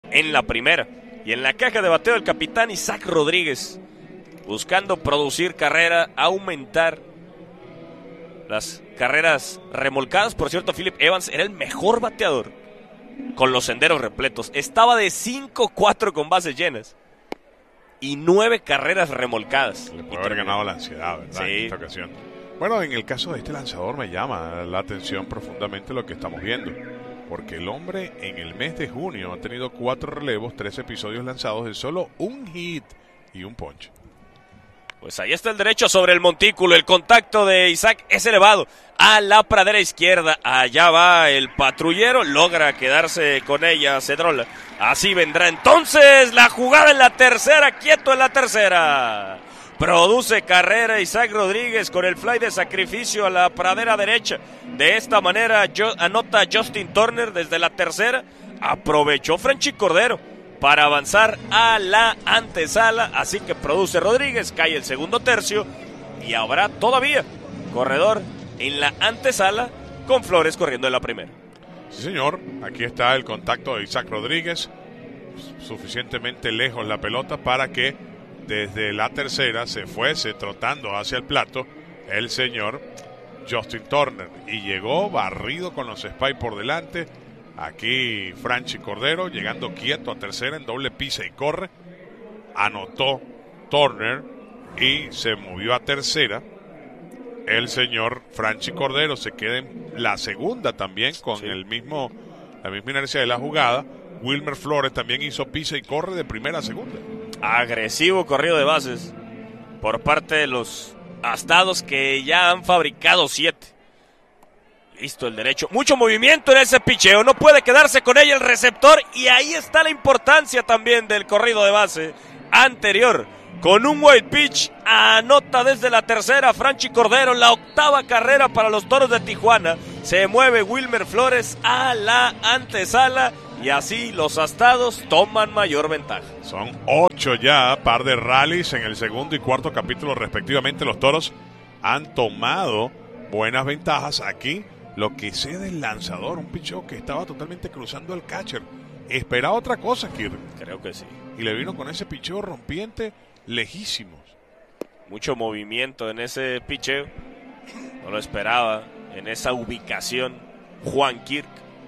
en la primera. Y en la caja de bateo el capitán Isaac Rodríguez, buscando producir carrera, aumentar las carreras remolcadas. Por cierto, Philip Evans era el mejor bateador con los senderos repletos. Estaba de 5-4 con bases llenas y 9 carreras remolcadas. Le puede haber ganado la ansiedad, ¿verdad? Sí. En esta ocasión. Bueno, en el caso de este lanzador me llama la atención profundamente lo que estamos viendo, porque el hombre en el mes de junio ha tenido 4 relevos, 3 episodios lanzados de solo un hit y un ponche. Pues ahí está el derecho sobre el montículo. El contacto de Isaac es elevado a la pradera izquierda. Allá va el patrullero. Logra quedarse con ella Cedrola. Así vendrá entonces la jugada en la tercera. Quieto en la tercera. Produce carrera Isaac Rodríguez con el fly de sacrificio a la pradera derecha. De esta manera anota Justin Turner desde la tercera. Aprovechó Frenchy Cordero para avanzar a la antesala, así que produce Rodríguez, cae el segundo tercio y habrá todavía corredor en la antesala con Flores corriendo en la primera. Sí, señor, aquí está el contacto de Isaac Rodríguez, suficientemente lejos la pelota para que desde la tercera se fuese trotando hacia el plato el señor Justin Turner y llegó barrido con los spikes por delante. Aquí Frenchy Cordero llegando quieto a tercera en doble pisa y corre. Anotó Turner y se movió a tercera. El señor Frenchy Cordero se queda en la segunda también con la misma inercia de la jugada. Wilmer Flores también hizo pisa y corre de primera a segunda. Agresivo corrido de bases por parte de los Astados, que ya han fabricado 7. Listo el derecho. Mucho movimiento en ese picheo. No puede quedarse con ella el receptor. Y ahí está la importancia también del corrido de base anterior. Con un wild pitch anota desde la tercera Frenchy Cordero. La 8ª carrera para los Toros de Tijuana. Se mueve Wilmer Flores a la antesala. Y así los Astados toman mayor ventaja. Son 8 ya. Par de rallies en el segundo y cuarto capítulo respectivamente. Los Toros han tomado buenas ventajas aquí. Lo que cede el lanzador, un picheo que estaba totalmente cruzando el catcher. Esperaba otra cosa, Kirk. Creo que sí. Y le vino con ese picheo rompiente lejísimos. Mucho movimiento en ese picheo. No lo esperaba en esa ubicación Juan Kirk.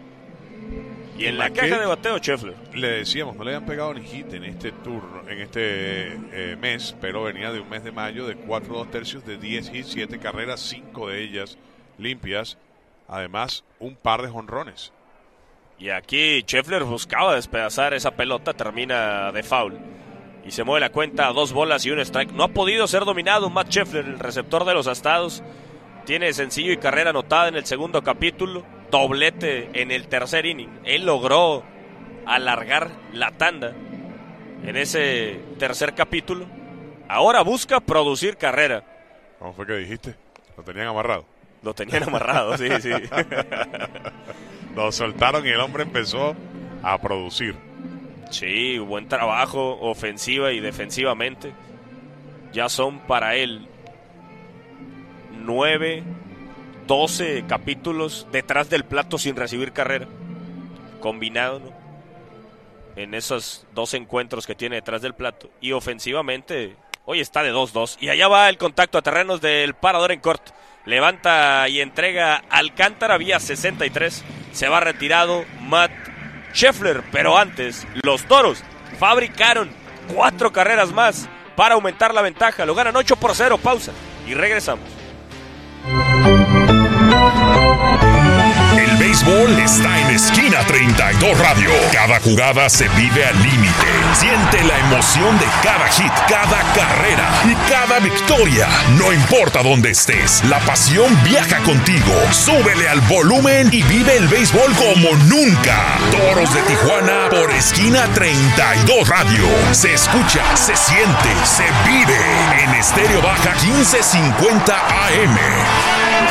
Y en la caja de bateo, Scheffler. Le decíamos, no le habían pegado ni hit en este turno, en este mes, pero venía de un mes de mayo de 4 2/3 de 10 hits, 7 carreras, 5 de ellas limpias. Además, un par de jonrones. Y aquí Scheffler buscaba despedazar esa pelota, termina de foul. Y se mueve la cuenta a 2 bolas y 1 strike. No ha podido ser dominado Matt Scheffler, el receptor de los Astados. Tiene sencillo y carrera anotada en el segundo capítulo. Doblete en el tercer inning. Él logró alargar la tanda en ese tercer capítulo. Ahora busca producir carrera. ¿Cómo fue que dijiste? Lo tenían amarrado. Lo tenían amarrado, sí. Lo soltaron y el hombre empezó a producir. Sí, buen trabajo ofensiva y defensivamente. Ya son para él 9, 12 capítulos detrás del plato sin recibir carrera. Combinado, ¿no? En esos 2 encuentros que tiene detrás del plato. Y ofensivamente, hoy está de 2-2. Y allá va el contacto a terrenos del parador en corto. Levanta y entrega Alcántara vía 63. Se va retirado Matt Scheffler. Pero antes, los Toros fabricaron 4 carreras más para aumentar la ventaja. Lo ganan 8-0. Pausa y regresamos. El béisbol está en Esquina 32 Radio. Cada jugada se vive al límite. Siente la emoción de cada hit, cada carrera y cada victoria. No importa dónde estés, la pasión viaja contigo. Súbele al volumen y vive el béisbol como nunca. Toros de Tijuana por Esquina 32 Radio. Se escucha, se siente, se vive en Estéreo Baja 1550 AM.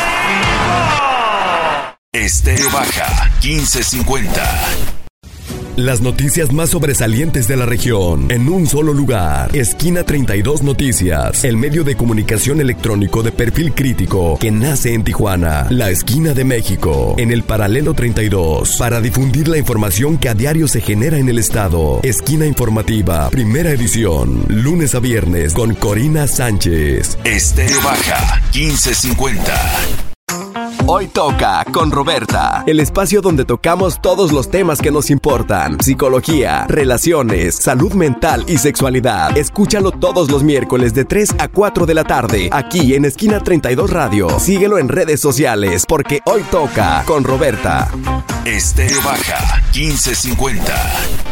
Estéreo Baja 1550. Las noticias más sobresalientes de la región en un solo lugar. Esquina 32 Noticias, el medio de comunicación electrónico de perfil crítico que nace en Tijuana, la esquina de México, en el paralelo 32, para difundir la información que a diario se genera en el estado. Esquina informativa, primera edición, lunes a viernes con Corina Sánchez. Estéreo Baja 1550. Hoy toca con Roberta, el espacio donde tocamos todos los temas que nos importan: psicología, relaciones, salud mental y sexualidad. Escúchalo todos los miércoles de 3 a 4 de la tarde, aquí en Esquina 32 Radio. Síguelo en redes sociales, porque hoy toca con Roberta. Estéreo Baja 1550.